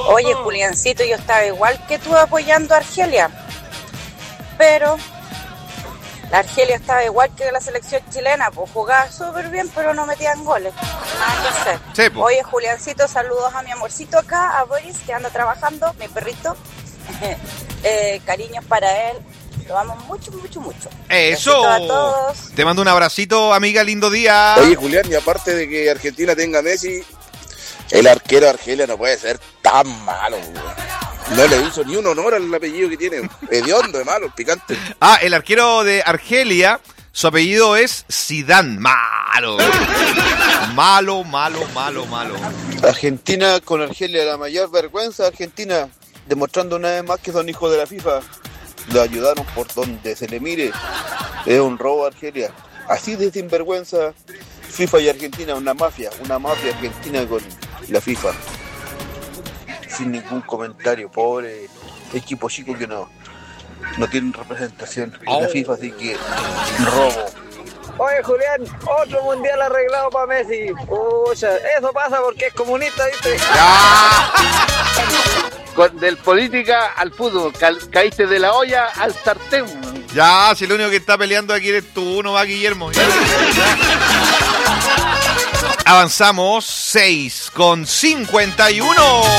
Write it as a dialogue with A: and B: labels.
A: Oye, Juliancito, yo estaba igual que tú apoyando a Argelia, pero la Argelia estaba igual que la selección chilena, pues jugaba súper bien, pero no metían goles. Nada que hacer.
B: Sí, pues.
A: Oye, Juliancito, saludos a mi amorcito acá, a Boris, que anda trabajando, mi perrito. Cariños para él. Lo amo mucho, mucho, mucho.
B: ¡Eso!
A: Besitos a todos.
B: Te mando un abracito, amiga, lindo día.
C: Oye, Julián, y aparte de que Argentina tenga Messi, el arquero de Argelia no puede ser tan malo, güey. No le hizo ni un honor al apellido que tiene. Hediondo, de malo, picante.
B: El arquero de Argelia, su apellido es Zidane. Malo. Malo, malo, malo, malo.
D: Argentina con Argelia, la mayor vergüenza de Argentina, demostrando una vez más que son hijos de la FIFA. Lo ayudaron por donde se le mire. Es un robo a Argelia. Así de sinvergüenza, FIFA y Argentina, una mafia argentina con la FIFA. Sin ningún comentario, pobre equipo chico que no tienen representación en la FIFA, así que robo.
E: Oye, Julián, otro mundial arreglado para Messi. Pucha, eso pasa porque es comunista, ¿viste?
B: ¡Ya!
F: Del política al fútbol, caíste de la olla al sartén.
B: Ya, si lo único que está peleando aquí eres tú, no va Guillermo. Avanzamos 6:51.